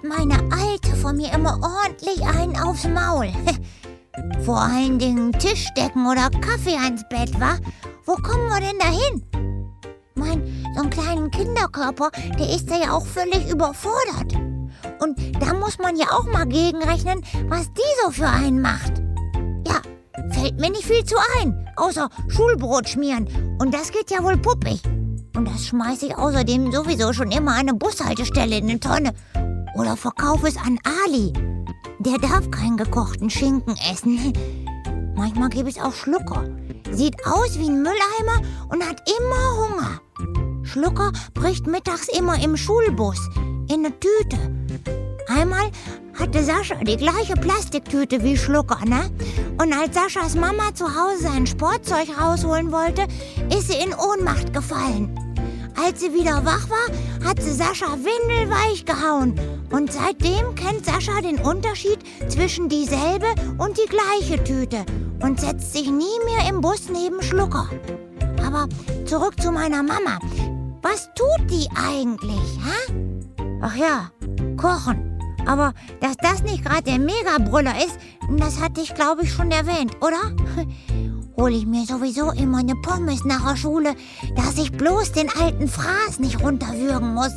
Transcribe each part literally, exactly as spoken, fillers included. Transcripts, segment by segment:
meine Alte von mir immer ordentlich einen aufs Maul. Vor allen Dingen Tischdecken oder Kaffee ans Bett, wa? Wo kommen wir denn da hin? Mein, so einen kleinen Kinderkörper, der ist ja auch völlig überfordert. Und da muss man ja auch mal gegenrechnen, was die so für einen macht. Ja, fällt mir nicht viel zu ein, außer Schulbrot schmieren. Und das geht ja wohl puppig. Und das schmeiße ich außerdem sowieso schon immer an eine Bushaltestelle in eine Tonne. Oder verkaufe es an Ali. Der darf keinen gekochten Schinken essen. Manchmal gebe ich auch Schlucker. Sieht aus wie ein Mülleimer und hat immer Hunger. Schlucker bricht mittags immer im Schulbus in eine Tüte. Einmal hatte Sascha die gleiche Plastiktüte wie Schlucker, ne? Und als Saschas Mama zu Hause sein Sportzeug rausholen wollte, ist sie in Ohnmacht gefallen. Als sie wieder wach war, hat sie Sascha windelweich gehauen. Und seitdem kennt Sascha den Unterschied zwischen dieselbe und die gleiche Tüte und setzt sich nie mehr im Bus neben Schlucker. Aber zurück zu meiner Mama. Was tut die eigentlich, hä? Ach ja, kochen. Aber dass das nicht gerade der Megabrüller ist, das hatte ich, glaube ich, schon erwähnt, oder? Hole ich mir sowieso immer eine Pommes nach der Schule, dass ich bloß den alten Fraß nicht runterwürgen muss.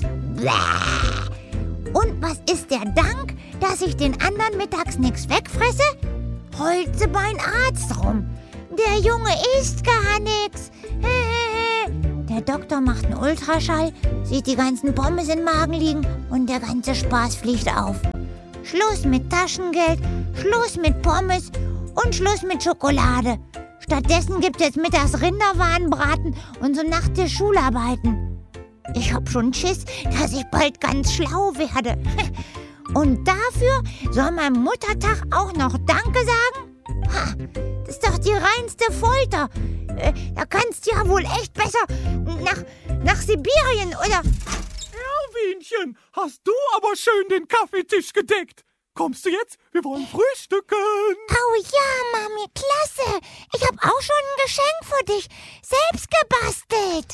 Bläh. Und was ist der Dank, dass ich den anderen mittags nichts wegfresse? Holzebein Arzt rum. Der Junge isst gar nichts. Der Doktor macht einen Ultraschall, sieht die ganzen Pommes im Magen liegen und der ganze Spaß fliegt auf. Schluss mit Taschengeld, Schluss mit Pommes und Schluss mit Schokolade. Stattdessen gibt es mittags Rinderwarenbraten und so Nachtisch-Schularbeiten. Ich hab schon Schiss, dass ich bald ganz schlau werde. Und dafür soll mein Muttertag auch noch Danke sagen? Ha, das ist doch die reinste Folter. Äh, da kannst du ja wohl echt besser nach, nach Sibirien, oder? Erwinchen, hast du aber schön den Kaffeetisch gedeckt. Kommst du jetzt? Wir wollen frühstücken. Oh ja, Mami, klasse. Ich habe auch schon ein Geschenk für dich. Selbst gebastelt.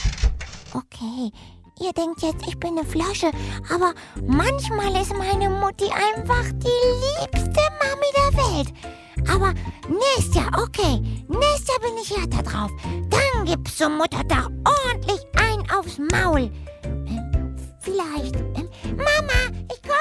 Okay, ihr denkt jetzt, ich bin eine Flasche, aber manchmal ist meine Mutti einfach die liebste Mami der Welt. Aber nächstes Jahr, okay, nächstes Jahr bin ich härter drauf. Dann gibt's zum Muttertag ordentlich ein aufs Maul. Ähm, vielleicht. Ähm, Mama, ich komme.